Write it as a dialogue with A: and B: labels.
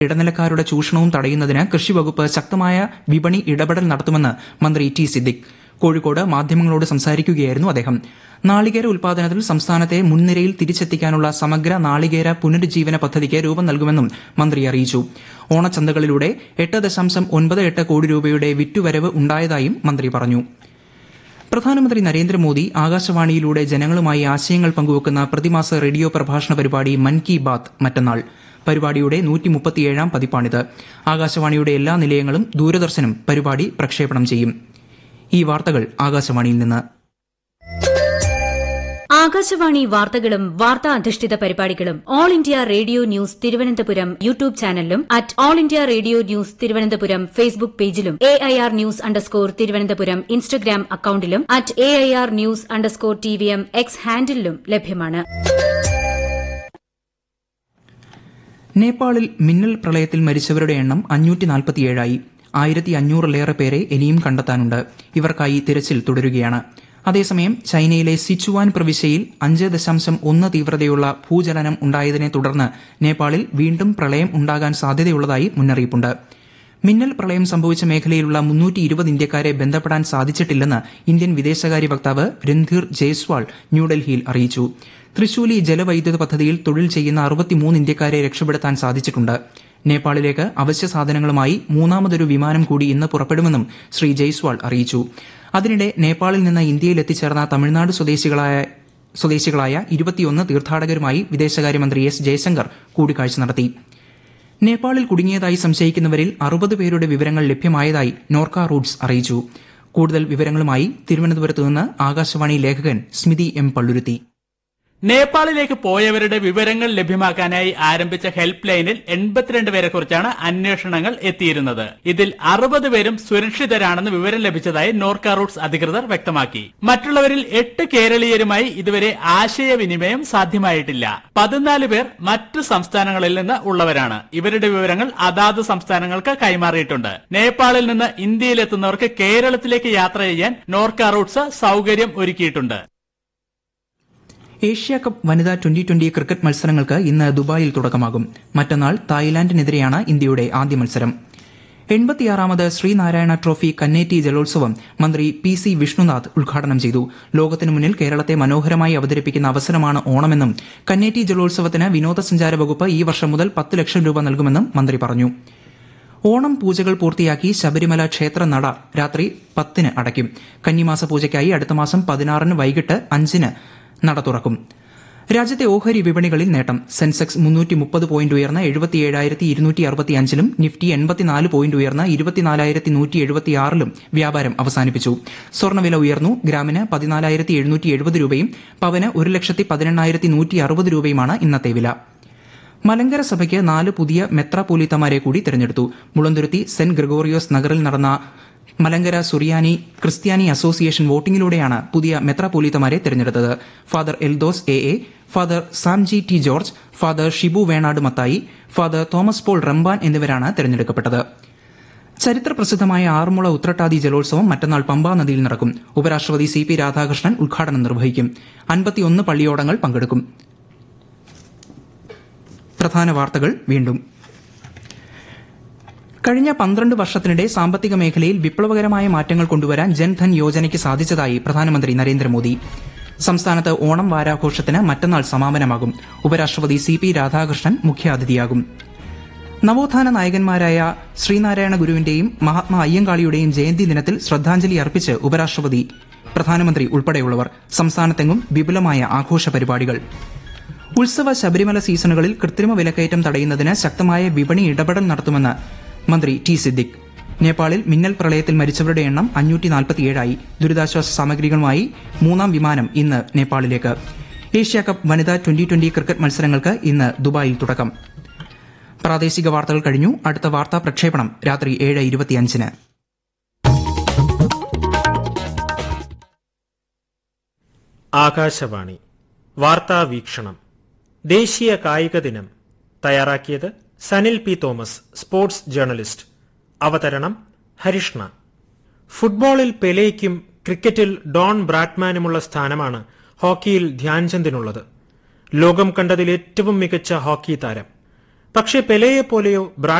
A: ഇടനിലക്കാരുടെ ചൂഷണവും തടയുന്നതിന് കൃഷിവകുപ്പ് ശക്തമായ വിപണി ഇടപെടൽ നടത്തുമെന്ന് മന്ത്രി ടി സിദ്ദിഖ് കോഴിക്കോട് മാധ്യമങ്ങളോട് സംസാരിക്കുകയായിരുന്നു അദ്ദേഹം. നാളികേര ഉൽപാദനത്തിൽ സംസ്ഥാനത്തെ മുൻനിരയിൽ തിരിച്ചെത്തിക്കാനുള്ള സമഗ്ര നാളികേര പുനരുജ്ജീവന പദ്ധതിക്ക് രൂപം നൽകുമെന്നും മന്ത്രി അറിയിച്ചു. ഓണച്ചന്തകളിലൂടെ 8.98 കോടി രൂപയുടെ വിറ്റുവരവ് ഉണ്ടായതായും മന്ത്രി പറഞ്ഞു. പ്രധാനമന്ത്രി നരേന്ദ്രമോദി ആകാശവാണിയിലൂടെ ജനങ്ങളുമായി ആശയങ്ങൾ പങ്കുവെക്കുന്ന പ്രതിമാസ റേഡിയോ പ്രഭാഷണ പരിപാടി മൻ കി ബാത്ത് മറ്റന്നാൾ. പരിപാടിയുടെ 137ാം പതിപ്പാണിത്. ആകാശവാണിയുടെ എല്ലാ നിലയങ്ങളും ദൂരദർശനും പരിപാടി പ്രക്ഷേപണം ചെയ്യും. ഈ വാർത്തകൾ ആകാശവാണിയിൽ നിന്ന്.
B: ആകാശവാണി വാർത്തകളും വാർത്താ അധിഷ്ഠിത പരിപാടികളും all India radio news Thiruvananthapuram YouTube ചാനലിലും at all India radio news Thiruvananthapuram Facebook പേജിലും AIR ന്യൂസ് _ ഇൻസ്റ്റഗ്രാം അക്കൌണ്ടിലും at AIR news _ TVM X ഹാൻഡിലും ലഭ്യമാണ്.
A: നേപ്പാളിൽ മിന്നൽ പ്രളയത്തിൽ മരിച്ചവരുടെ എണ്ണം 547ആയി. 1500ലേറെ പേരെ ഇനിയും കണ്ടെത്താനുണ്ട്. ഇവർക്കായി തിരച്ചിൽ തുടരുകയാണ്. അതേസമയം ചൈനയിലെ സിച്ചുവാൻ പ്രവിശ്യയിൽ 5.1 തീവ്രതയുള്ള ഭൂചലനം ഉണ്ടായതിനെ തുടർന്ന് നേപ്പാളിൽ വീണ്ടും പ്രളയം ഉണ്ടാകാൻ സാധ്യതയുള്ളതായി മുന്നറിയിപ്പുണ്ട്. മിന്നൽ പ്രളയം സംഭവിച്ച മേഖലയിലുള്ള 320 ഇന്ത്യക്കാരെ ബന്ധപ്പെടാൻ സാധിച്ചിട്ടില്ലെന്ന് ഇന്ത്യൻ വിദേശകാര്യ വക്താവ് രൺധീർ ജയ്സ്വാൾ ന്യൂഡൽഹിയിൽ അറിയിച്ചു. തൃശൂലി ജലവൈദ്യുത പദ്ധതിയിൽ തൊഴിൽ ചെയ്യുന്ന 63 ഇന്ത്യക്കാരെ രക്ഷപ്പെടുത്താൻ സാധിച്ചിട്ടുണ്ട്. നേപ്പാളിലേക്ക് അവശ്യ സാധനങ്ങളുമായി മൂന്നാമതൊരു വിമാനം കൂടി ഇന്ന് പുറപ്പെടുമെന്നും ശ്രീ ജയ്സ്വാൾ അറിയിച്ചു. അതിനിടെ നേപ്പാളിൽ നിന്ന് ഇന്ത്യയിൽ എത്തിച്ചേർന്ന തമിഴ്നാട് സ്വദേശികളായ 21 തീർത്ഥാടകരുമായി വിദേശകാര്യമന്ത്രി എസ് ജയശങ്കർ കൂടിക്കാഴ്ച നടത്തി. നേപ്പാളിൽ കുടുങ്ങിയതായി സംശയിക്കുന്നവരിൽ 60 പേരുടെ വിവരങ്ങൾ ലഭ്യമായതായി നോർക്ക റൂട്ട്സ് അറിയിച്ചു. കൂടുതൽ വിവരങ്ങളുമായി തിരുവനന്തപുരത്ത് നിന്ന് ആകാശവാണി ലേഖകൻ സ്മിതി എം പള്ളുരുത്തി.
C: നേപ്പാളിലേക്ക് പോയവരുടെ വിവരങ്ങൾ ലഭ്യമാക്കാനായി ആരംഭിച്ച ഹെൽപ്പ് ലൈനിൽ 82 പേരെ കുറിച്ചാണ് അന്വേഷണങ്ങൾ എത്തിയിരുന്നത്. ഇതിൽ 60 പേരും സുരക്ഷിതരാണെന്ന് വിവരം ലഭിച്ചതായി നോർക്ക റൂട്ട്സ് അധികൃതർ വ്യക്തമാക്കി. മറ്റുള്ളവരിൽ 8 കേരളീയരുമായി ഇതുവരെ ആശയവിനിമയം സാധ്യമായിട്ടില്ല. 14 പേർ മറ്റു സംസ്ഥാനങ്ങളിൽ നിന്ന് ഉള്ളവരാണ്. ഇവരുടെ വിവരങ്ങൾ അതാത് സംസ്ഥാനങ്ങൾക്ക് കൈമാറിയിട്ടുണ്ട്. നേപ്പാളിൽ നിന്ന് ഇന്ത്യയിലെത്തുന്നവർക്ക് കേരളത്തിലേക്ക് യാത്ര ചെയ്യാൻ നോർക്ക റൂട്ട്സ് സൌകര്യം ഒരുക്കിയിട്ടുണ്ട്.
A: ഏഷ്യ കപ്പ് വനിതാ 2020 ക്രിക്കറ്റ് മത്സരങ്ങൾക്ക് ഇന്ന് ദുബായിൽ തുടക്കമാകും. മറ്റന്നാൾ തായ്ലാന്റിനെതിരെയാണ് ഇന്ത്യയുടെ ആദ്യ മത്സരം. 86ാമത് ശ്രീനാരായണ ട്രോഫി കന്നേറ്റി ജലോത്സവം മന്ത്രി PC വിഷ്ണുനാഥ് ഉദ്ഘാടനം ചെയ്തു. ലോകത്തിനു മുന്നിൽ കേരളത്തെ മനോഹരമായി അവതരിപ്പിക്കുന്ന അവസരമാണ് ഓണമെന്നും കന്നേറ്റി ജലോത്സവത്തിന് വിനോദസഞ്ചാര വകുപ്പ് ഈ വർഷം മുതൽ 10 ലക്ഷം രൂപ നൽകുമെന്നും മന്ത്രി പറഞ്ഞു. ഓണം പൂജകൾ പൂർത്തിയാക്കി ശബരിമല ക്ഷേത്ര നട രാത്രി 10 അടയ്ക്കും. കന്നിമാസ പൂജയ്ക്കായി അടുത്ത മാസം 16 വൈകിട്ട് 5 നട തുറക്കും. രാജ്യത്തെ ഓഹരി വിപണികളിൽ നേട്ടം. സെൻസെക്സ് 330 പോയിന്റ് ഉയർന്ന് 77,265ലും നിഫ്റ്റി 84 പോയിന്റ് ഉയർന്ന് 24,176ലും വ്യാപാരം അവസാനിപ്പിച്ചു. സ്വർണ്ണവില ഉയർന്നു. ഗ്രാമിന് 14,770 രൂപയും പവന് 1,18,160 രൂപയുമാണ് ഇന്നത്തെ വില. മലങ്കര സഭയ്ക്ക് 4 പുതിയ മെത്രാപ്പോലീത്തമാരെ കൂടി തെരഞ്ഞെടുത്തു. മുളന്തുരുത്തി സെന്റ് ഗ്രിഗോറിയോസ് നഗറിൽ നടന്ന മലങ്കര സുറിയാനി ക്രിസ്ത്യാനി അസോസിയേഷൻ വോട്ടിംഗിലൂടെയാണ് പുതിയ മെത്രാപ്പോലീത്തമാരെ തെരഞ്ഞെടുത്തത്. Father Eldhose AA, father Samji T George, father Shibu Venad Mathai, father Thomas Paul Ramban എന്നിവരാണ് തെരഞ്ഞെടുക്കപ്പെട്ടത്. ചരിത്ര പ്രസിദ്ധമായ ആറന്മുള ഉത്രട്ടാതി ജലോത്സവം മറ്റന്നാൾ പമ്പാ നദിയിൽ നടക്കും. ഉപരാഷ്ട്രപതി CP രാധാകൃഷ്ണൻ ഉദ്ഘാടനം നിർവഹിക്കും. 51 പള്ളിയോടങ്ങൾ പങ്കെടുക്കും. പ്രധാന വാർത്തകൾ വീണ്ടും. കഴിഞ്ഞ 12 വർഷത്തിനിടെ സാമ്പത്തിക മേഖലയിൽ വിപ്ലവകരമായ മാറ്റങ്ങൾ കൊണ്ടുവരാൻ ജൻധൻ യോജനയ്ക്ക് സാധിച്ചതായി പ്രധാനമന്ത്രി നരേന്ദ്രമോദി. സംസ്ഥാനത്ത് ഓണം വാരാഘോഷത്തിന് മറ്റന്നാൾ സമാപനമാകും. ഉപരാഷ്ട്രപതി CP രാധാകൃഷ്ണൻ മുഖ്യാതിഥിയാകും. നവോത്ഥാന നായകന്മാരായ ശ്രീനാരായണ ഗുരുവിന്റെയും മഹാത്മാ അയ്യങ്കാളിയുടെയും ജയന്തി ദിനത്തിൽ ശ്രദ്ധാഞ്ജലി അർപ്പിച്ച് ഉപരാഷ്ട്രപതി, പ്രധാനമന്ത്രി ഉൾപ്പെടെയുള്ളവർ. സംസ്ഥാനത്തെങ്ങും വിപുലമായ ആഘോഷ പരിപാടികൾ. ഉത്സവ ശബരിമല സീസണുകളിൽ കൃത്രിമ വിലക്കയറ്റം തടയുന്നതിന് ശക്തമായ വിപണി ഇടപെടൽ നടത്തുമെന്ന് മന്ത്രി ടി സിദ്ദിഖ്. നേപ്പാളിൽ മിന്നൽ പ്രളയത്തിൽ മരിച്ചവരുടെ എണ്ണം 547ആയി. ദുരിതാശ്വാസ സാമഗ്രികളുമായി 3ാം വിമാനം ഇന്ന് നേപ്പാളിലേക്ക്. ഏഷ്യ കപ്പ് വനിതാ 2020 ക്രിക്കറ്റ് മത്സരങ്ങൾക്ക് ഇന്ന് ദുബായിൽ തുടക്കം. പ്രാദേശിക വാർത്തകൾ കഴിഞ്ഞു. അടുത്ത വാർത്താ പ്രക്ഷേപണം രാത്രി 7:25.
D: ആകാശവാണി വാർത്താ വീക്ഷണം. ദേശീയ കായിക ദിനം. തയ്യാറാക്കിയത് Sanil P. Thomas, sports journalist. അവതരണം ഹരിഷ്ണ. ഫുട്ബോളിൽ പെലെയ്ക്കും ക്രിക്കറ്റിൽ ഡോൺ ബ്രാഡ്മാനുമുള്ള സ്ഥാനമാണ് ഹോക്കിയിൽ ധ്യാൻചന്ദിനുള്ളത്. ലോകം കണ്ടതിൽ ഏറ്റവും മികച്ച ഹോക്കി താരം. പക്ഷേ പെലെയെ പോലെയോ